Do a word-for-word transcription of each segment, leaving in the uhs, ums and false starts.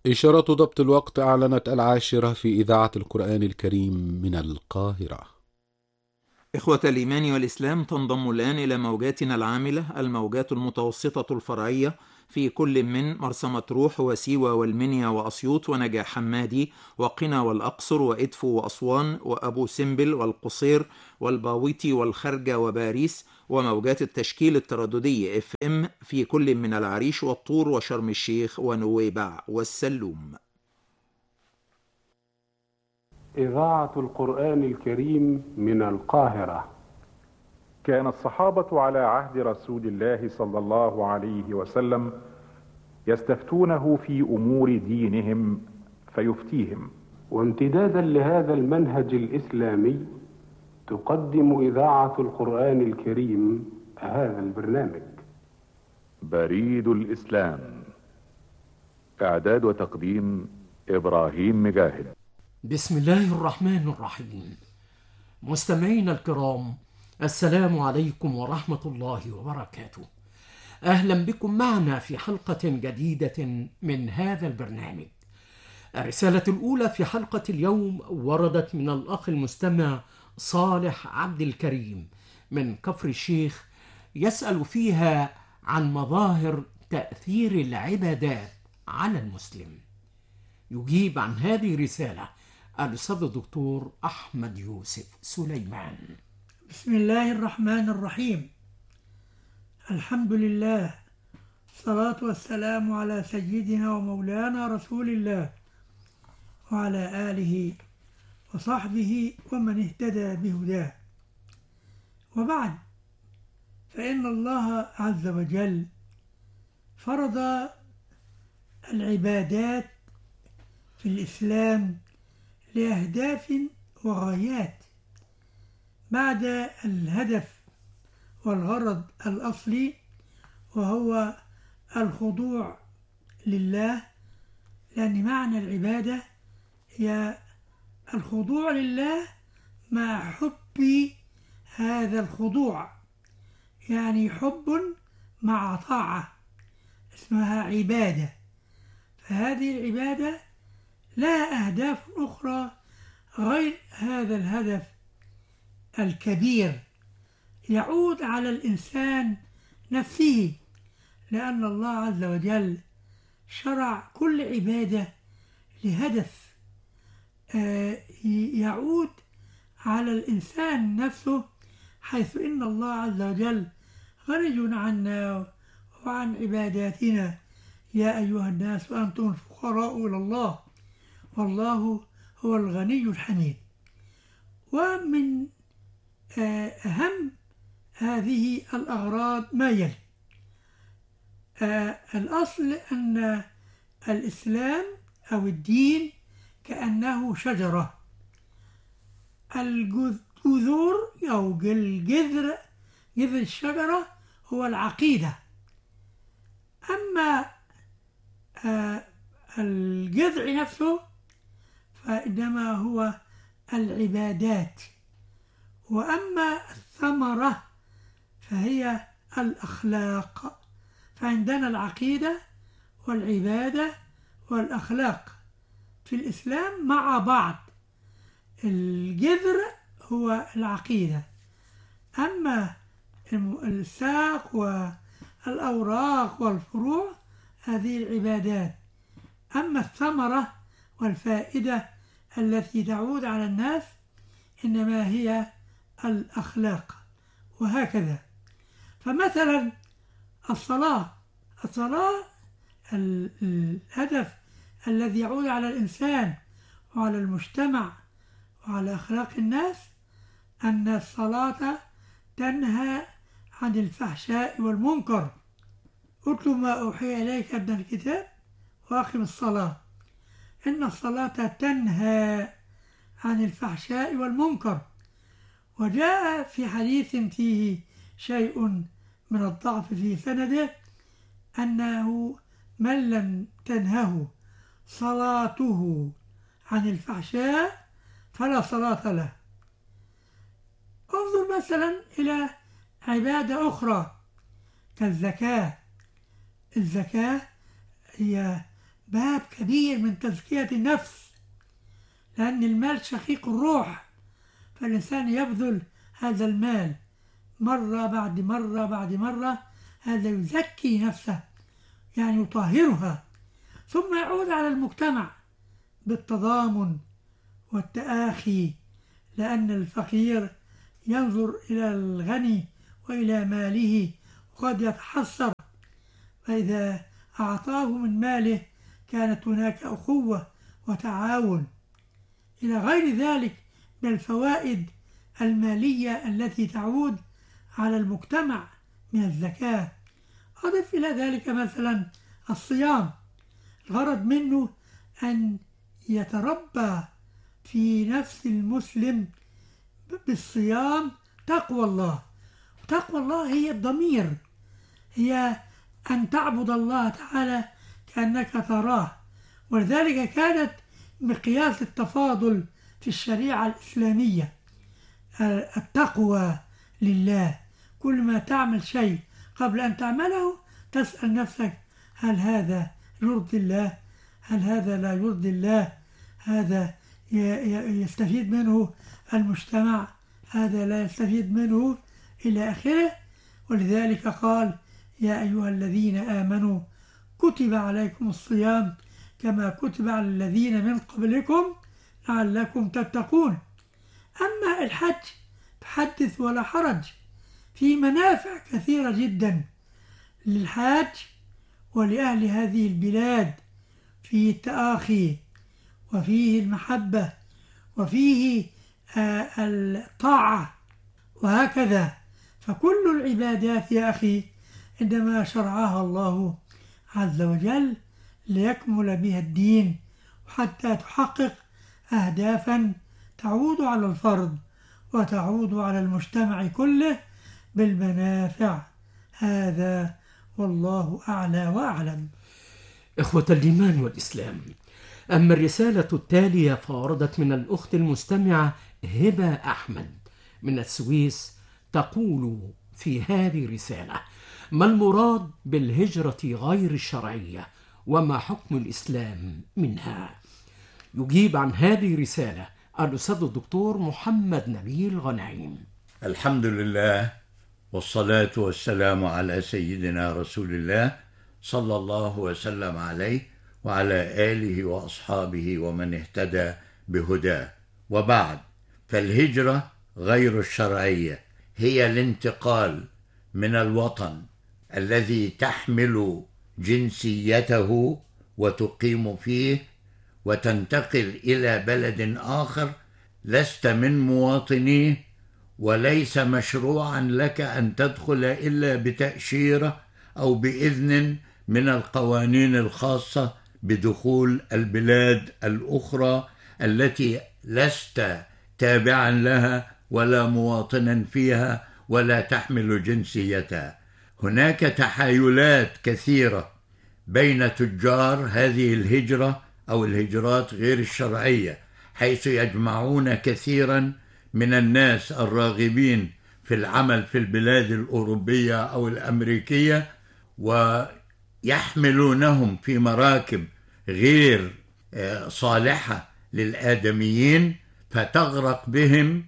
إشارة ضبط الوقت أعلنت العاشرة في إذاعة القرآن الكريم من القاهرة. إخوة الإيمان والإسلام، تنضم الآن إلى موجاتنا العاملة الموجات المتوسطة الفرعية في كل من مرسى مطروح وسيوة والمنيا وأسيوط ونجع حمادي وقنا والأقصر وإدفو وأسوان وأبو سمبل والقصير والباويتي والخرجة وباريس، وموجات التشكيل الترددي اف ام في كل من العريش والطور وشرم الشيخ ونويبع والسلوم. إذاعة القرآن الكريم من القاهرة. كان الصحابة على عهد رسول الله صلى الله عليه وسلم يستفتونه في أمور دينهم فيفتيهم. وامتدادا لهذا المنهج الإسلامي تقدم إذاعة القرآن الكريم هذا البرنامج. بريد الإسلام، إعداد وتقديم إبراهيم مجاهد. بسم الله الرحمن الرحيم. مستمعينا الكرام، السلام عليكم ورحمة الله وبركاته. أهلا بكم معنا في حلقة جديدة من هذا البرنامج. الرسالة الأولى في حلقة اليوم وردت من الأخ المستمع صالح عبد الكريم من كفر الشيخ، يسأل فيها عن مظاهر تأثير العبادات على المسلم. يجيب عن هذه الرسالة الأستاذ الدكتور أحمد يوسف سليمان. بسم الله الرحمن الرحيم. الحمد لله، الصلاة والسلام على سيدنا ومولانا رسول الله وعلى آله وصحبه ومن اهتدى بهداه، وبعد، فإن الله عز وجل فرض العبادات في الإسلام لأهداف وغايات بعد الهدف والغرض الأصلي، وهو الخضوع لله، لأن معنى العبادة هي الخضوع لله مع حب هذا الخضوع، يعني حب مع طاعة اسمها عبادة. فهذه العبادة لها أهداف أخرى غير هذا الهدف الكبير، يعود على الإنسان نفسه، لأن الله عز وجل شرع كل عبادة لهدف يعود على الإنسان نفسه، حيث إن الله عز وجل غني عنا وعن عباداتنا. يا أيها الناس أنتم الفقراء إلى الله والله هو الغني الحميد. ومن أهم هذه الأغراض ما يلي: الأصل أن الإسلام أو الدين كأنه شجرة، الجذور أو الجذر، جذر الشجرة هو العقيدة، أما الجذع نفسه فإنما هو العبادات، وأما الثمرة فهي الأخلاق. فعندنا العقيدة والعبادة والأخلاق في الإسلام مع بعض. الجذر هو العقيدة، أما الساق والأوراق والفروع هذه العبادات، أما الثمرة والفائدة التي تعود على الناس إنما هي الأخلاق، وهكذا. فمثلا الصلاة الصلاة الهدف الذي يعود على الإنسان وعلى المجتمع وعلى أخلاق الناس أن الصلاة تنهى عن الفحشاء والمنكر. اتل ما أوحي إليك من الكتاب وأقم الصلاة، إن الصلاة تنهى عن الفحشاء والمنكر. وجاء في حديث فيه شيء من الضعف في سنده أنه من لم تنهه صلاته عن الفحشاء فلا صلاة له. انظر مثلا إلى عبادة أخرى كالزكاة. الزكاة هي باب كبير من تزكية النفس، لأن المال شقيق الروح، فالإنسان يبذل هذا المال مرة بعد مرة بعد مرة، هذا يزكي نفسه يعني يطهرها، ثم يعود على المجتمع بالتضامن والتآخي، لأن الفقير ينظر إلى الغني وإلى ماله وقد يتحسر، فإذا أعطاه من ماله كانت هناك أخوة وتعاون. إلى غير ذلك من الفوائد المالية التي تعود على المجتمع من الزكاة. أضف إلى ذلك مثلا الصيام، الغرض منه أن يتربى في نفس المسلم بالصيام تقوى الله. تقوى الله هي الضمير، هي أن تعبد الله تعالى كأنك تراه، ولذلك كانت مقياس التفاضل في الشريعة الإسلامية التقوى لله. كل ما تعمل شيء قبل أن تعمله تسأل نفسك هل هذا يرضي الله، هل هذا لا يرضي الله، هذا يستفيد منه المجتمع، هذا لا يستفيد منه، إلى آخره. ولذلك قال يا أيها الذين آمنوا كتب عليكم الصيام كما كتب على الذين من قبلكم لعلكم تتقون. أما الحج فحدث ولا حرج، في منافع كثيرة جدا للحاج ولأهل هذه البلاد، فيه التآخي وفيه المحبة وفيه آه الطاعة وهكذا. فكل العبادات يا أخي عندما شرعها الله عز وجل ليكمل بها الدين، وحتى تحقق أهدافا تعود على الفرد وتعود على المجتمع كله بالمنافع. هذا والله أعلى وأعلم. إخوة الإيمان والإسلام، أما الرسالة التالية فوردت من الأخت المستمعة هبة أحمد من السويس، تقول في هذه الرسالة: ما المراد بالهجرة غير الشرعية وما حكم الإسلام منها؟ يجيب عن هذه الرسالة الأستاذ الدكتور محمد نبيل غنايم. الحمد لله والصلاة والسلام على سيدنا رسول الله صلى الله وسلم عليه وعلى آله وأصحابه ومن اهتدى بهداه، وبعد. فالهجرة غير الشرعية هي الانتقال من الوطن الذي تحمل جنسيته وتقيم فيه وتنتقل إلى بلد آخر لست من مواطنيه، وليس مشروعا لك أن تدخل إلا بتأشيرة أو بإذن من القوانين الخاصة بدخول البلاد الأخرى التي لست تابعا لها ولا مواطنا فيها ولا تحمل جنسيتها. هناك تحايلات كثيرة بين تجار هذه الهجرة أو الهجرات غير الشرعية، حيث يجمعون كثيرا من الناس الراغبين في العمل في البلاد الأوروبية أو الأمريكية، ويحملونهم في مراكب غير صالحة للآدميين فتغرق بهم،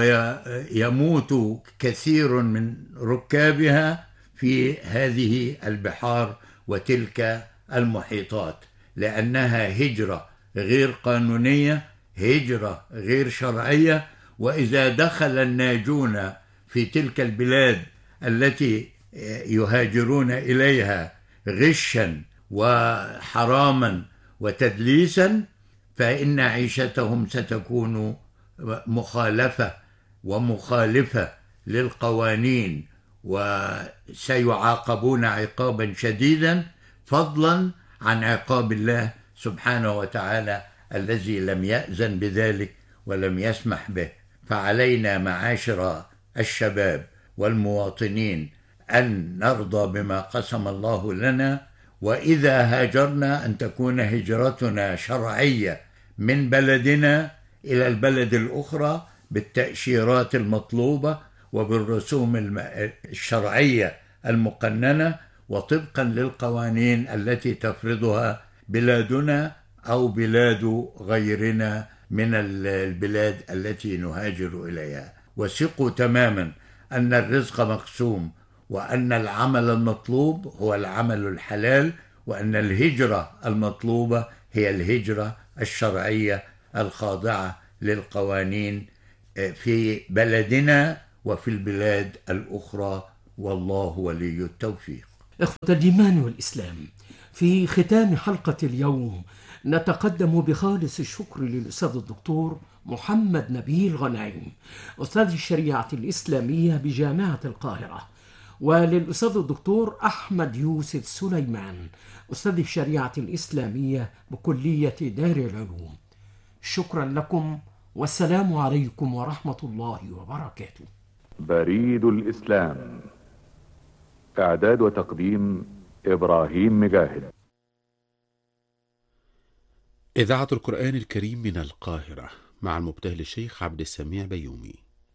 ويموت كثير من ركابها في هذه البحار وتلك المحيطات، لأنها هجرة غير قانونية، هجرة غير شرعية. وإذا دخل الناجون في تلك البلاد التي يهاجرون إليها غشا وحراما وتدليسا، فإن عيشتهم ستكون مخالفة ومخالفة للقوانين، وسيعاقبون عقابا شديدا، فضلا عن عقاب الله سبحانه وتعالى الذي لم يأذن بذلك ولم يسمح به. فعلينا معاشر الشباب والمواطنين أن نرضى بما قسم الله لنا، وإذا هاجرنا أن تكون هجرتنا شرعية من بلدنا إلى البلد الأخرى بالتأشيرات المطلوبة وبالرسوم الشرعية المقننة وطبقا للقوانين التي تفرضها بلادنا أو بلاد غيرنا من البلاد التي نهاجر إليها. وثقوا تماما أن الرزق مقسوم، وأن العمل المطلوب هو العمل الحلال، وأن الهجرة المطلوبة هي الهجرة الشرعية الخاضعة للقوانين في بلدنا وفي البلاد الأخرى، والله ولي التوفيق. إخوة الإيمان والإسلام، في ختام حلقة اليوم نتقدم بخالص الشكر للأستاذ الدكتور محمد نبيل غنايم، أستاذ الشريعة الإسلامية بجامعة القاهرة، وللأستاذ الدكتور أحمد يوسف سليمان، أستاذ الشريعة الإسلامية بكلية دار العلوم. شكرا لكم، والسلام عليكم ورحمة الله وبركاته. بريد الإسلام، إعداد وتقديم إبراهيم مجاهد. إذاعة القرآن الكريم من القاهرة، مع المبتهل الشيخ عبد السميع بيومي.